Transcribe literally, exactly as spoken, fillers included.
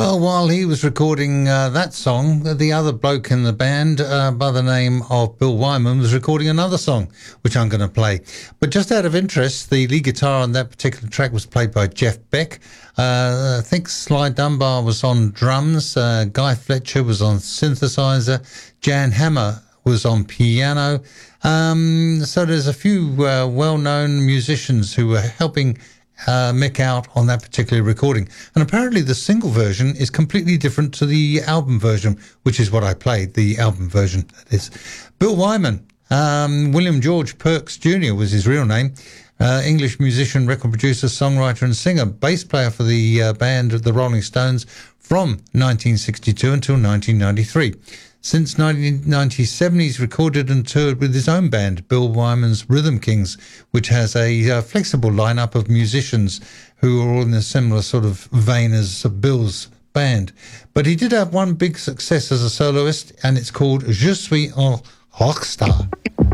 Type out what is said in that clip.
Well, while he was recording uh, that song, the other bloke in the band uh, by the name of Bill Wyman was recording another song, which I'm going to play. But just out of interest, the lead guitar on that particular track was played by Jeff Beck. Uh, I think Sly Dunbar was on drums, uh, Guy Fletcher was on synthesizer, Jan Hammer was on piano. Um, so there's a few uh, well-known musicians who were helping Uh, Mick out on that particular recording. And apparently the single version is completely different to the album version, which is what I played, the album version, that is. Bill Wyman, um, William George Perks Junior was his real name, uh, English musician, record producer, songwriter and singer, bass player for the uh, band The Rolling Stones from nineteen sixty-two until nineteen ninety-three. Since nineteen ninety-seven, he's recorded and toured with his own band, Bill Wyman's Rhythm Kings, which has a uh, flexible lineup of musicians who are all in a similar sort of vein as Bill's band. But he did have one big success as a soloist, and it's called Je suis un rockstar.